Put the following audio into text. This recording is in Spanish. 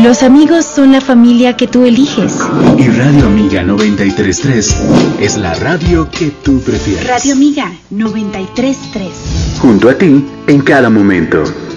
Los amigos son la familia que tú eliges. Y Radio Amiga 93.3 es la radio que tú prefieres. Radio Amiga 93.3. Junto a ti en cada momento.